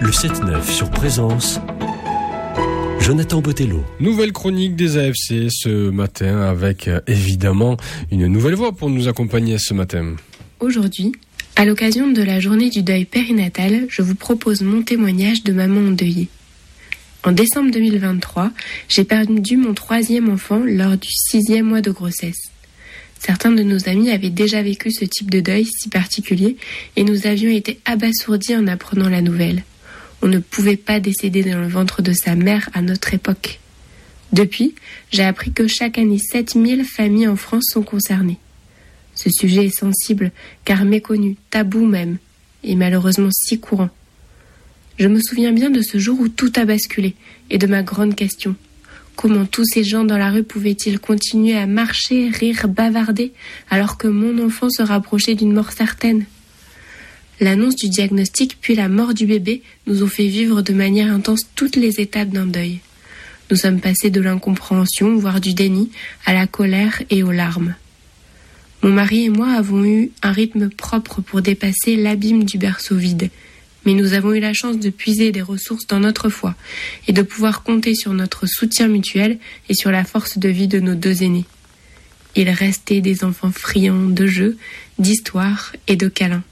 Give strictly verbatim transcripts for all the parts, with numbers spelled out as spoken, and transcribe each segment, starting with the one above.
Le sept neuf sur Présence, Jonathan Botello. Nouvelle chronique des A F C ce matin avec euh, évidemment une nouvelle voix pour nous accompagner ce matin. Aujourd'hui, à l'occasion de la journée du deuil périnatal, je vous propose mon témoignage de maman endeuillée. En décembre deux mille vingt-trois, j'ai perdu mon troisième enfant lors du sixième mois de grossesse. Certains de nos amis avaient déjà vécu ce type de deuil si particulier et nous avions été abasourdis en apprenant la nouvelle. On ne pouvait pas décéder dans le ventre de sa mère à notre époque. Depuis, j'ai appris que chaque année sept mille familles en France sont concernées. Ce sujet est sensible, car méconnu, tabou même, et malheureusement si courant. Je me souviens bien de ce jour où tout a basculé, et de ma grande question. Comment tous ces gens dans la rue pouvaient-ils continuer à marcher, rire, bavarder, alors que mon enfant se rapprochait d'une mort certaine ? L'annonce du diagnostic puis la mort du bébé nous ont fait vivre de manière intense toutes les étapes d'un deuil. Nous sommes passés de l'incompréhension, voire du déni, à la colère et aux larmes. Mon mari et moi avons eu un rythme propre pour dépasser l'abîme du berceau vide. Mais nous avons eu la chance de puiser des ressources dans notre foi et de pouvoir compter sur notre soutien mutuel et sur la force de vie de nos deux aînés. Ils restaient des enfants friands de jeux, d'histoires et de câlins.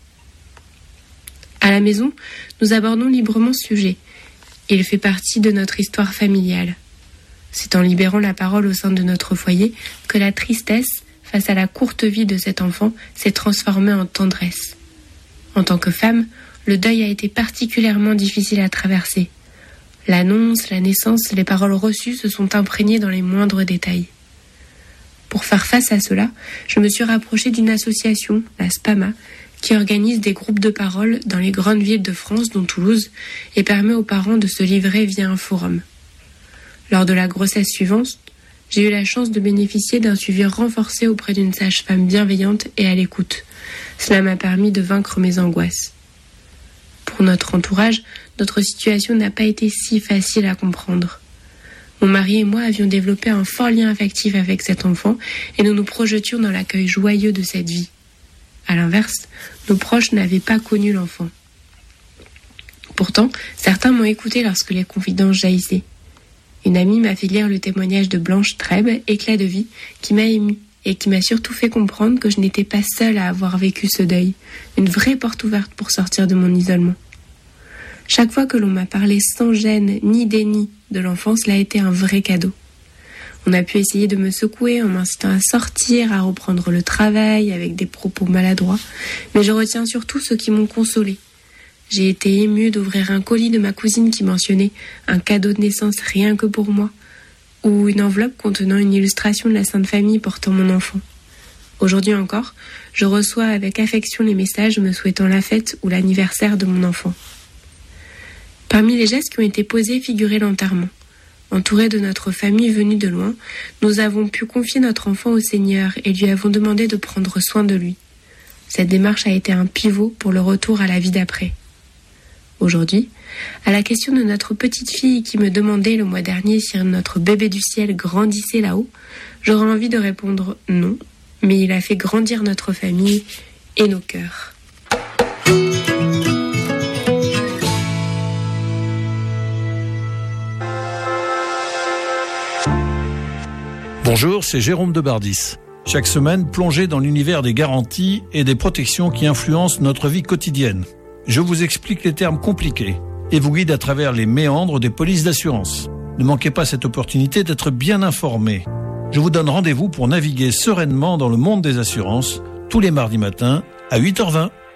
À la maison, nous abordons librement ce sujet. Il fait partie de notre histoire familiale. C'est en libérant la parole au sein de notre foyer que la tristesse, face à la courte vie de cet enfant, s'est transformée en tendresse. En tant que femme, le deuil a été particulièrement difficile à traverser. L'annonce, la naissance, les paroles reçues se sont imprégnées dans les moindres détails. Pour faire face à cela, je me suis rapprochée d'une association, la SPAMA, qui organise des groupes de parole dans les grandes villes de France, dont Toulouse, et permet aux parents de se livrer via un forum. Lors de la grossesse suivante, j'ai eu la chance de bénéficier d'un suivi renforcé auprès d'une sage-femme bienveillante et à l'écoute. Cela m'a permis de vaincre mes angoisses. Pour notre entourage, notre situation n'a pas été si facile à comprendre. Mon mari et moi avions développé un fort lien affectif avec cet enfant et nous nous projetions dans l'accueil joyeux de cette vie. À l'inverse, nos proches n'avaient pas connu l'enfant. Pourtant, certains m'ont écouté lorsque les confidences jaillissaient. Une amie m'a fait lire le témoignage de Blanche Trèbe, Éclat de vie, qui m'a émue et qui m'a surtout fait comprendre que je n'étais pas seule à avoir vécu ce deuil, une vraie porte ouverte pour sortir de mon isolement. Chaque fois que l'on m'a parlé sans gêne ni déni de l'enfant, cela a été un vrai cadeau. On a pu essayer de me secouer en m'incitant à sortir, à reprendre le travail avec des propos maladroits, mais je retiens surtout ceux qui m'ont consolée. J'ai été émue d'ouvrir un colis de ma cousine qui mentionnait un cadeau de naissance rien que pour moi, ou une enveloppe contenant une illustration de la Sainte Famille portant mon enfant. Aujourd'hui encore, je reçois avec affection les messages me souhaitant la fête ou l'anniversaire de mon enfant. Parmi les gestes qui ont été posés figurait l'enterrement. Entourés de notre famille venue de loin, nous avons pu confier notre enfant au Seigneur et lui avons demandé de prendre soin de lui. Cette démarche a été un pivot pour le retour à la vie d'après. Aujourd'hui, à la question de notre petite fille qui me demandait le mois dernier si notre bébé du ciel grandissait là-haut, j'aurais envie de répondre non, mais il a fait grandir notre famille et nos cœurs. Bonjour, c'est Jérôme de Bardis. Chaque semaine, plongez dans l'univers des garanties et des protections qui influencent notre vie quotidienne. Je vous explique les termes compliqués et vous guide à travers les méandres des polices d'assurance. Ne manquez pas cette opportunité d'être bien informé. Je vous donne rendez-vous pour naviguer sereinement dans le monde des assurances tous les mardis matins à huit heures vingt.